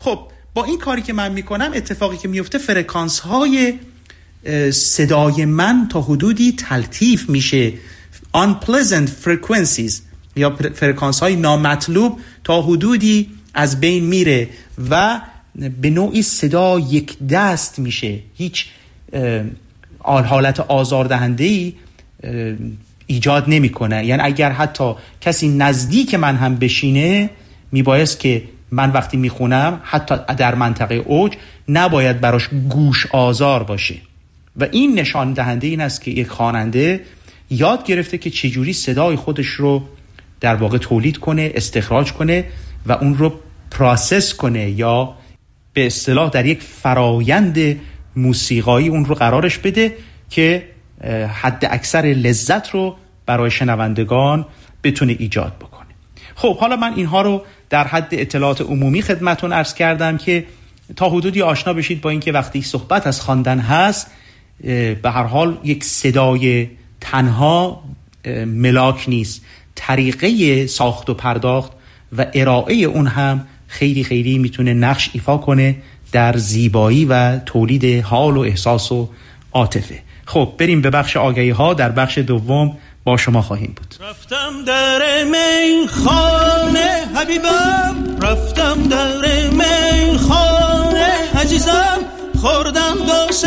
خب با این کاری که من میکنم اتفاقی که میفته فرکانس های صدای من تا حدودی تلطیف میشه. unpleasant frequencies یا فرکانس های نامطلوب تا حدودی از بین میره و به نوعی صدا یک دست میشه. هیچ حالت آزاردهنده‌ای ایجاد نمیکنه. یعنی اگر حتی کسی نزدیک من هم بشینه، میبایست که من وقتی میخونم حتی در منطقه اوج نباید براش گوش آزار باشه. و این نشان دهنده این است که یک خواننده یاد گرفته که چجوری صدای خودش رو در واقع تولید کنه، استخراج کنه و اون رو پروسس کنه، یا به اصطلاح در یک فرایند موسیقایی اون رو قرارش بده که حد اکثر لذت رو برای شنوندگان بتونه ایجاد بکنه. خب حالا من اینها رو در حد اطلاعات عمومی خدمتون عرض کردم که تا حدودی آشنا بشید با اینکه وقتی صحبت از خواندن هست، به هر حال یک صدای تنها ملاک نیست. طریقه ساخت و پرداخت و ارائه اون هم خیلی خیلی میتونه نقش ایفا کنه در زیبایی و تولید حال و احساس و عاطفه. خب بریم به بخش آگهی ها. در بخش دوم با شما خواهیم بود. رفتم در میخانه حبیبم، رفتم در میخانه عزیزم، خوردم دو سه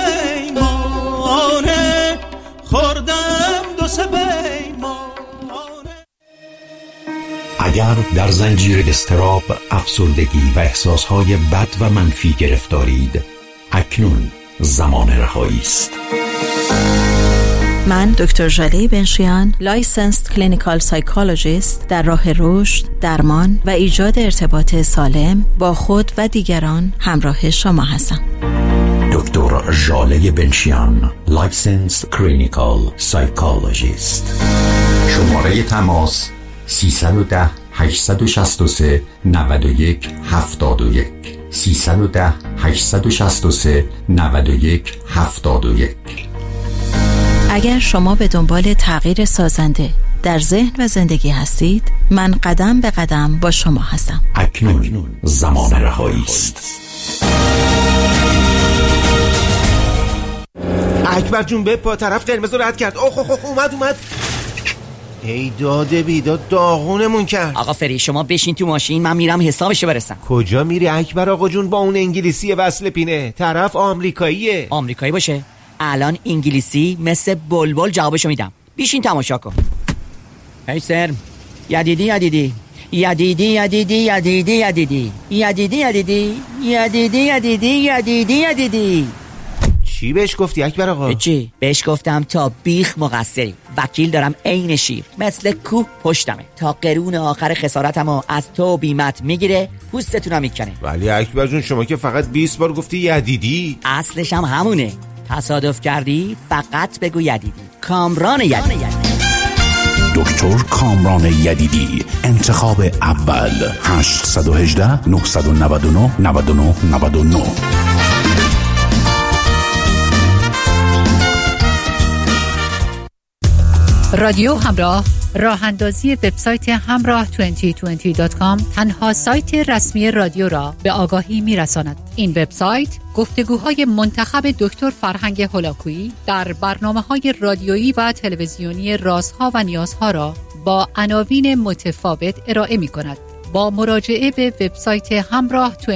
پیمانه، خوردم دو سه پیمانه. اگر در زنجیر اضطراب، افسردگی و احساسهای بد و منفی گرفتارید، اکنون زمان رهایی است. من دکتر ژاله بنشیان، لایسنسد کلینیکال سایکولوژیست، در راه رشد، درمان و ایجاد ارتباط سالم با خود و دیگران همراه شما هستم. دکتر ژاله بنشیان، لایسنسد کلینیکال سایکولوژیست. شماره تماس 310 863 91 71 310 863 91 71. اگر شما به دنبال تغییر سازنده در ذهن و زندگی هستید، من قدم به قدم با شما هستم. اکنون زمان رهایی است. اکبر جون به پا طرف قرمز رو رد کرد. اومد. ای داده بیداد، داغونمون کرد. آقا فری شما بشین تو ماشین، من میرم حسابشو برسم. کجا میری اکبر آقا جون با اون انگلیسی وصل پینه؟ طرف آمریکاییه. آمریکایی باشه؟ الان انگلیسی مثل بلبل جوابشو میدم. بیشین تماشا کن. هی سر، یدیدی چی بهش گفتی اکبر آقا؟ چی؟ بهش گفتم تا بیخ مقصری، وکیل دارم عین شیر، مثل کوه پشتمه، تا قرون آخر خسارتمو از تو بیمت میگیره، پوستتونم میکنه. ولی اکبر جون شما که فقط 20 بار گفتی یدیدی. اصلش هم همونه. تصادف کردی فقط بگو یدیدی. کامران یدیدی. دکتر کامران یدیدی، انتخاب اول. 818 999 9999. رادیو همراه، راه اندازی وبسایت همراه 2020.com تنها سایت رسمی رادیو را به آگاهی می‌رساند. این وبسایت گفتگوهای منتخب دکتر فرهنگ هولاکویی در برنامه‌های رادیویی و تلویزیونی رازها و نیازها را با عناوین متفاوت ارائه می‌کند. با مراجعه به وبسایت همراه